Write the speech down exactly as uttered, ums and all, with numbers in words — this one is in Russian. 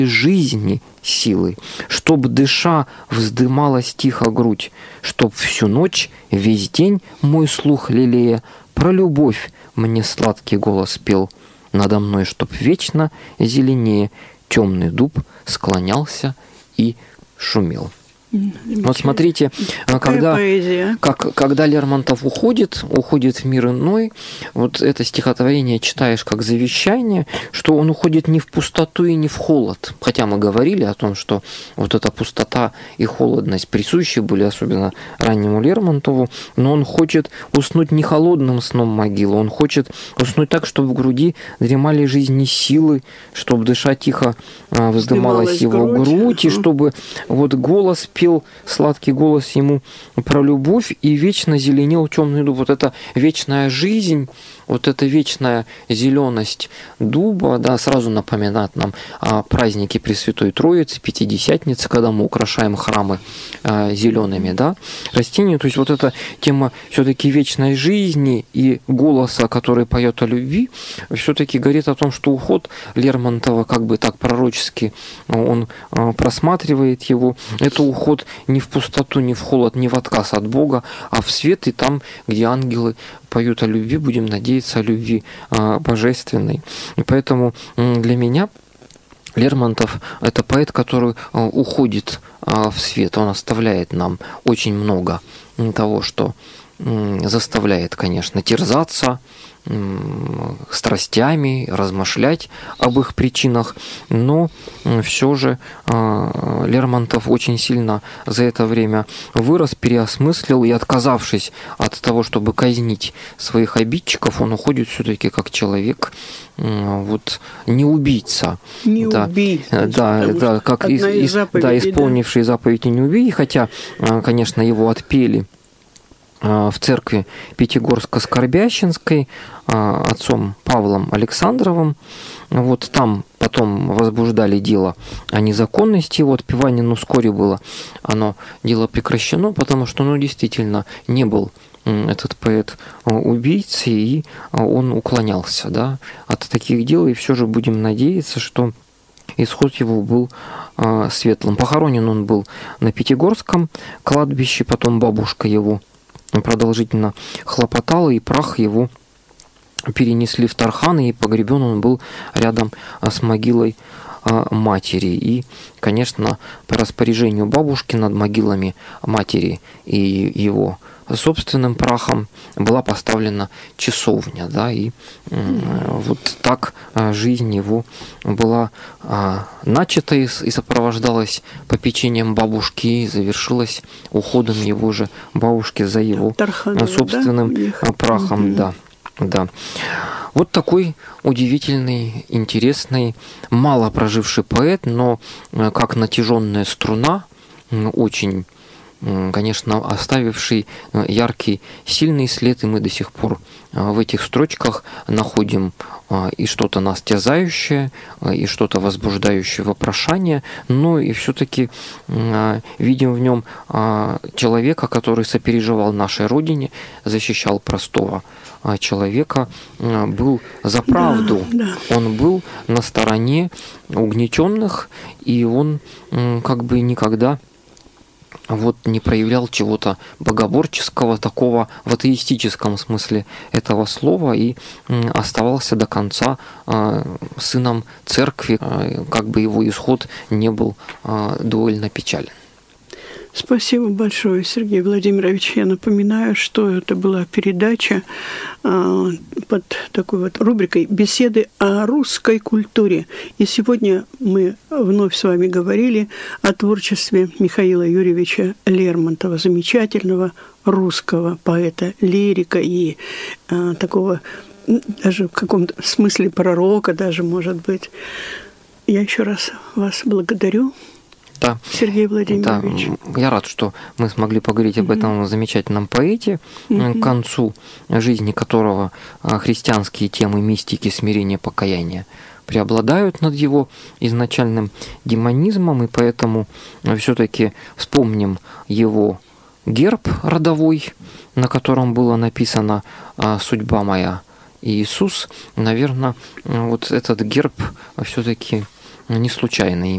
жизни силы, чтоб дыша вздымалась тихо грудь, чтоб всю ночь, весь день мой слух лелея про любовь мне сладкий голос пел надо мной, чтоб вечно зеленее темный дуб склонялся и шумел. Вот смотрите, когда, как, когда Лермонтов уходит, уходит в мир иной, вот это стихотворение читаешь как завещание, что он уходит не в пустоту и не в холод. Хотя мы говорили о том, что вот эта пустота и холодность присущи были, особенно раннему Лермонтову, но он хочет уснуть не холодным сном могилы, он хочет уснуть так, чтобы в груди дремали жизни силы, чтобы дыша тихо вздымалась его грудь, грудь и чтобы вот голос пел сладкий голос ему про любовь, и вечно зеленел темный дуб. Вот эта вечная жизнь, вот эта вечная зеленость дуба, да, сразу напоминает нам о празднике Пресвятой Троицы, Пятидесятницы, когда мы украшаем храмы э, зелеными, да, растения. То есть вот эта тема все-таки вечной жизни и голоса, который поет о любви, все-таки говорит о том, что уход Лермонтова, как бы так пророчески он э, просматривает его, это уход не в пустоту, не в холод, не в отказ от Бога, а в свет, и там, где ангелы поют о любви, будем надеяться о любви а, божественной. И поэтому для меня Лермонтов – это поэт, который а, уходит а, в свет, он оставляет нам очень много того, что м, заставляет, конечно, терзаться страстями, размышлять об их причинах, но все же Лермонтов очень сильно за это время вырос, переосмыслил, и, отказавшись от того, чтобы казнить своих обидчиков, он уходит все-таки как человек, вот, не убийца. Не да, убийца. Да, да, как из, из, да, исполнивший да. заповедь «Не убей», хотя, конечно, его отпели в церкви Пятигорско-Скорбященской отцом Павлом Александровым. Вот там потом возбуждали дело о незаконности его отпевания, но вскоре было оно дело прекращено, потому что, ну, действительно не был этот поэт убийцей, и он уклонялся, да, от таких дел, и все же будем надеяться, что исход его был э, светлым. Похоронен он был на Пятигорском кладбище, потом бабушка его продолжительно хлопотала, и прах его перенесли в Тарханы, и погребен он был рядом с могилой матери. И, конечно, по распоряжению бабушки над могилами матери и его собственным прахом была поставлена часовня, да, и вот так жизнь его была начата и сопровождалась попечением бабушки, и завершилась уходом его же бабушки за его Тарханово, собственным да? прахом, угу. да, да. Вот такой удивительный, интересный, мало проживший поэт, но как натяженная струна, очень, конечно, оставивший яркий, сильный след, и мы до сих пор в этих строчках находим и что-то нас терзающее, и что-то возбуждающее вопрошание, но и все-таки видим в нем человека, который сопереживал нашей Родине, защищал простого человека, был за правду, да, да. Он был на стороне угнетенных, и он как бы никогда вот не проявлял чего-то богоборческого, такого в атеистическом смысле этого слова, и оставался до конца сыном церкви, как бы его исход не был довольно печален. Спасибо большое, Сергей Владимирович. Я напоминаю, что это была передача э, под такой вот рубрикой «Беседы о русской культуре». И сегодня мы вновь с вами говорили о творчестве Михаила Юрьевича Лермонтова, замечательного русского поэта, лирика и э, такого даже в каком-то смысле пророка даже, может быть. Я еще раз вас благодарю. Да. Сергей Владимирович. Да, я рад, что мы смогли поговорить об этом замечательном поэте, к концу жизни которого христианские темы мистики, смирения, покаяния преобладают над его изначальным демонизмом, и поэтому все-таки вспомним его герб родовой, на котором было написано «Судьба моя Иисус». Наверное, вот этот герб все-таки не случайный.